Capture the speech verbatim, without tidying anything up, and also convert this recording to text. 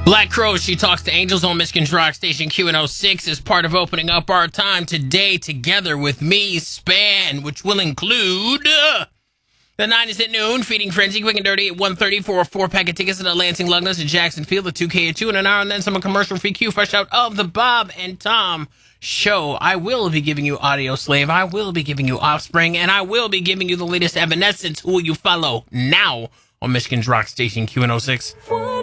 Black Crow, She Talks to Angels on Michigan's Rock Station Q one oh six is part of opening up our time today together with me, Span, which will include uh, the nine is at noon, Feeding Frenzy, Quick and Dirty at one thirty for a four-pack of tickets to the Lansing Lugnuts in Jacksonville, the two K at two, and an hour, and then some commercial-free Q fresh out of the Bob and Tom Show. I will be giving you Audio Slave, I will be giving you Offspring, and I will be giving you the latest Evanescence. Who will you follow now on Michigan's Rock Station Q one oh six?